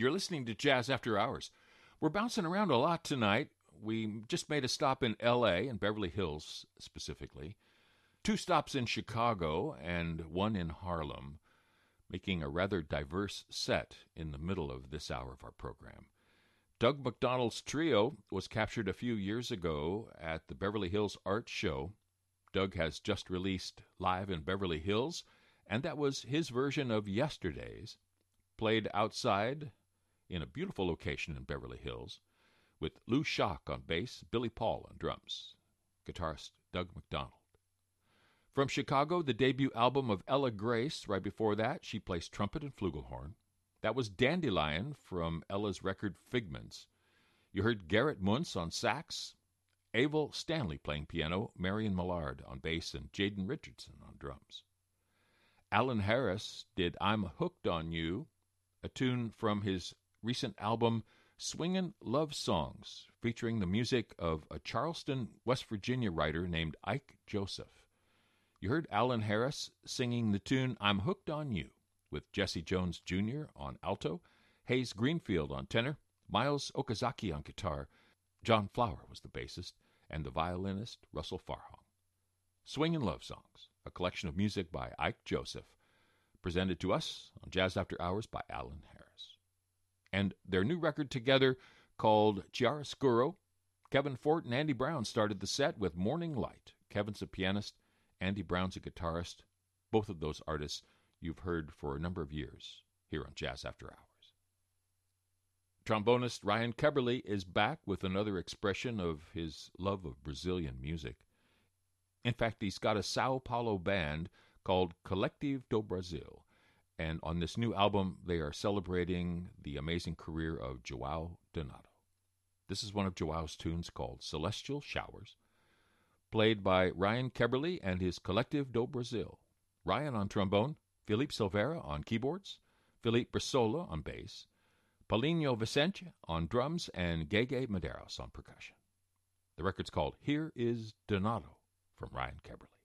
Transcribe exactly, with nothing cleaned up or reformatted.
You're listening to Jazz After Hours. We're bouncing around a lot tonight. We just made a stop in L A, in Beverly Hills specifically, two stops in Chicago, and one in Harlem, making a rather diverse set in the middle of this hour of our program. Doug McDonald's trio was captured a few years ago at the Beverly Hills Art Show. Doug has just released Live in Beverly Hills, and that was his version of Yesterdays, played outside in a beautiful location in Beverly Hills, with Lou Schock on bass, Billy Paul on drums, guitarist Doug McDonald. From Chicago, the debut album of Ella Grace. Right before that, she plays trumpet and flugelhorn. That was Dandelion from Ella's record Figments. You heard Garrett Muntz on sax, Avel Stanley playing piano, Marion Millard on bass, and Jaden Richardson on drums. Alan Harris did I'm Hooked on You, a tune from his recent album Swingin' Love Songs, featuring the music of a Charleston, West Virginia writer named Ike Joseph. You heard Alan Harris singing the tune I'm Hooked on You, with Jesse Jones Junior on alto, Hayes Greenfield on tenor, Miles Okazaki on guitar, John Flower was the bassist, and the violinist Russell Farhong. Swingin' Love Songs, a collection of music by Ike Joseph, presented to us on Jazz After Hours by Alan Harris. And their new record together, called Chiaroscuro, Kevin Fort and Andy Brown started the set with Morning Light. Kevin's a pianist, Andy Brown's a guitarist. Both of those artists you've heard for a number of years here on Jazz After Hours. Trombonist Ryan Keberle is back with another expression of his love of Brazilian music. In fact, he's got a Sao Paulo band called Collective do Brasil, and on this new album, they are celebrating the amazing career of João Donato. This is one of Joao's tunes called Celestial Showers, played by Ryan Keberle and his Collective do Brasil. Ryan on trombone, Felipe Silveira on keyboards, Felipe Brissola on bass, Paulinho Vicente on drums, and Gege Medeiros on percussion. The record's called Here is Donato from Ryan Keberle.